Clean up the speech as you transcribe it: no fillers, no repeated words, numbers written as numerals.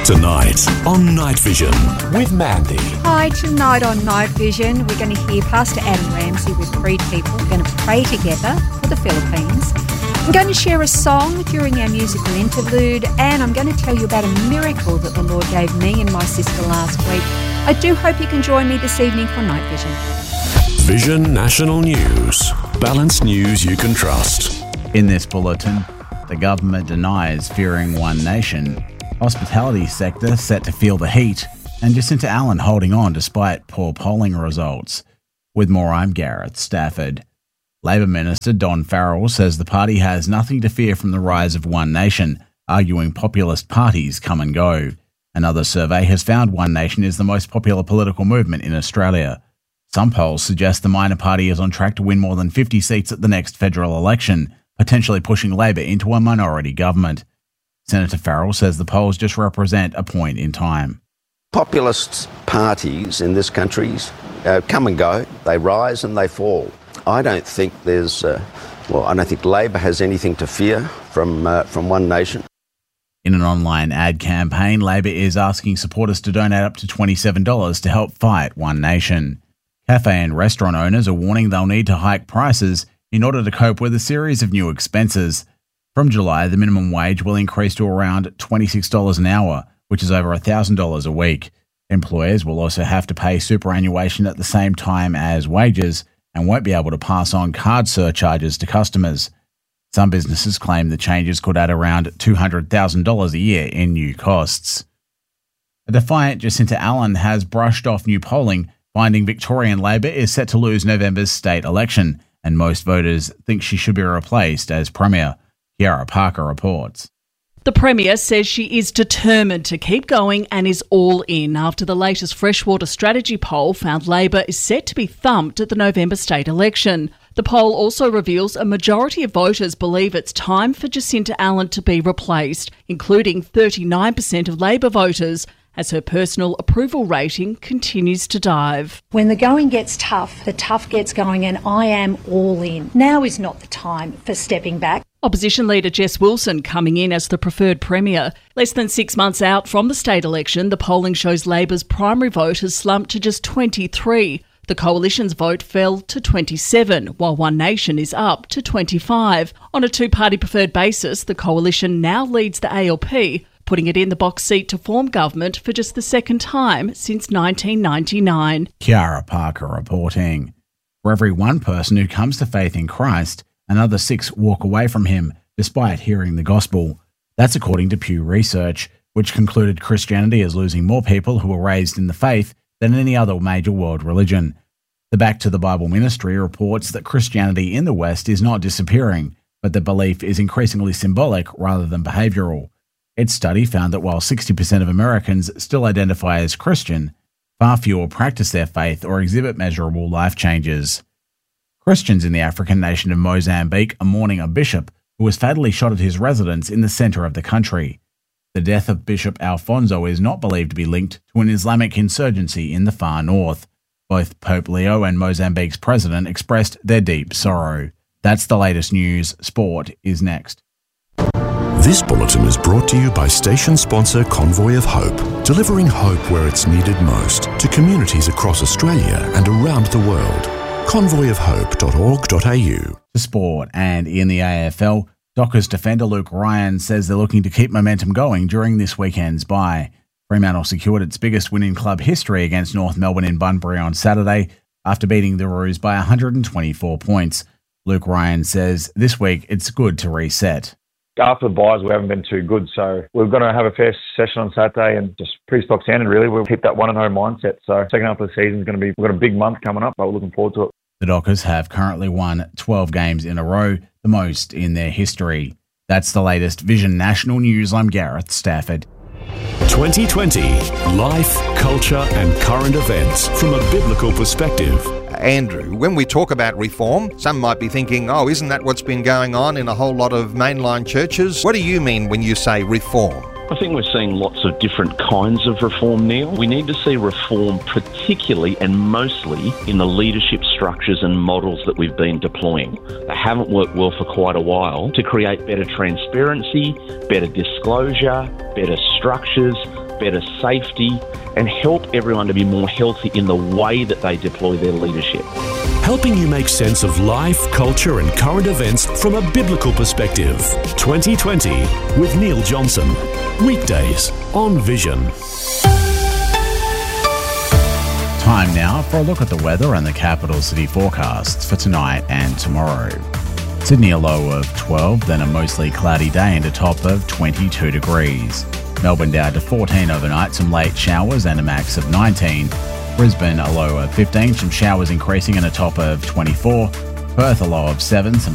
Tonight on Night Vision with Mandy. Hi, tonight on Night Vision, we're going to hear Pastor Adam Ramsey with 3 people. We're going to pray together for the Philippines. I'm going to share a song during our musical interlude, and I'm going to tell you about a miracle that the Lord gave me and my sister last week. I do hope you can join me this evening for Night Vision. Vision National News. Balanced news you can trust. In this bulletin, the government denies fearing one nation, hospitality sector set to feel the heat, and Jacinta Allen holding on despite poor polling results. With more, I'm Gareth Stafford. Labor Minister Don Farrell says the party has nothing to fear from the rise of One Nation, arguing populist parties come and go. Another survey has found One Nation is the most popular political movement in Australia. Some polls suggest the minor party is on track to win more than 50 seats at the next federal election, potentially pushing Labor into a minority government. Senator Farrell says the polls just represent a point in time. Populist parties in this country come and go. They rise and they fall. I don't think I don't think Labor has anything to fear from One Nation. In an online ad campaign, Labor is asking supporters to donate up to $27 to help fight One Nation. Cafe and restaurant owners are warning they'll need to hike prices in order to cope with a series of new expenses. From July, the minimum wage will increase to around $26 an hour, which is over $1,000 a week. Employers will also have to pay superannuation at the same time as wages and won't be able to pass on card surcharges to customers. Some businesses claim the changes could add around $200,000 a year in new costs. A defiant Jacinta Allen has brushed off new polling, finding Victorian Labor is set to lose November's state election, and most voters think she should be replaced as Premier. Kiara Parker reports. The Premier says she is determined to keep going and is all in after the latest freshwater strategy poll found Labor is set to be thumped at the November state election. The poll also reveals a majority of voters believe it's time for Jacinta Allen to be replaced, including 39% of Labor voters, as her personal approval rating continues to dive. When the going gets tough, the tough gets going, and I am all in. Now is not the time for stepping back. Opposition leader Jess Wilson coming in as the preferred Premier. Less than 6 months out from the state election, the polling shows Labor's primary vote has slumped to just 23. The Coalition's vote fell to 27, while One Nation is up to 25. On a two-party preferred basis, the Coalition now leads the ALP, putting it in the box seat to form government for just the second time since 1999. Kiara Parker reporting. For every one person who comes to faith in Christ, another 6 walk away from him despite hearing the gospel. That's according to Pew Research, which concluded Christianity is losing more people who were raised in the faith than any other major world religion. The Back to the Bible Ministry reports that Christianity in the West is not disappearing, but the belief is increasingly symbolic rather than behavioural. Its study found that while 60% of Americans still identify as Christian, far fewer practice their faith or exhibit measurable life changes. Christians in the African nation of Mozambique are mourning a bishop who was fatally shot at his residence in the centre of the country. The death of Bishop Alfonso is not believed to be linked to an Islamic insurgency in the far north. Both Pope Leo and Mozambique's president expressed their deep sorrow. That's the latest news. Sport is next. This bulletin is brought to you by station sponsor Convoy of Hope, delivering hope where it's needed most to communities across Australia and around the world. convoyofhope.org.au. To sport, and in the AFL, Dockers defender Luke Ryan says they're looking to keep momentum going during this weekend's bye. Fremantle secured its biggest win in club history against North Melbourne in Bunbury on Saturday after beating the Roos by 124 points. Luke Ryan says this week it's good to reset. After the buys, we haven't been too good, so we're going to have a fair session on Saturday and just pretty stock standard, really. We'll keep that 1-0 mindset. So second half of the season is going to be, we've got a big month coming up, but we're looking forward to it. The Dockers have currently won 12 games in a row, the most in their history. That's the latest Vision National News. I'm Gareth Stafford. 2020. Life, culture and current events from a biblical perspective. Andrew, when we talk about reform, some might be thinking, oh, isn't that what's been going on in a whole lot of mainline churches? What do you mean when you say reform? I think we're seeing lots of different kinds of reform, Neil. We need to see reform particularly and mostly in the leadership structures and models that we've been deploying. They haven't worked well for quite a while to create better transparency, better disclosure, better structures, better safety, and help everyone to be more healthy in the way that they deploy their leadership. Helping you make sense of life, culture and current events from a biblical perspective. 2020 with Neil Johnson. Weekdays on Vision. Time now for a look at the weather and the capital city forecasts for tonight and tomorrow. Sydney a low of 12, then a mostly cloudy day and a top of 22 degrees. Melbourne down to 14 overnight, some late showers and a max of 19. Brisbane a low of 15, some showers increasing and a top of 24. Perth a low of 7, some